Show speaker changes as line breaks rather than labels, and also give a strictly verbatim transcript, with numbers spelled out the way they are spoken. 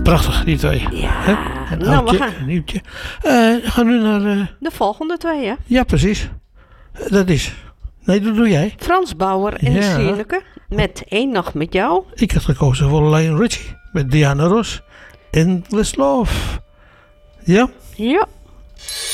Prachtig, die twee.
Ja,
Hè? Een
nou, we
oudje,
gaan
een nieuwtje. Uh, we gaan nu naar... Uh...
de volgende twee, hè?
Ja, precies. Uh, dat is... Nee, dat doe jij.
Frans Bauer en
ja.
de Sierlijke met Eén Nacht met Jou.
Ik had gekozen voor Lionel Richie met Diana Ross. Endless Love. Ja?
Ja.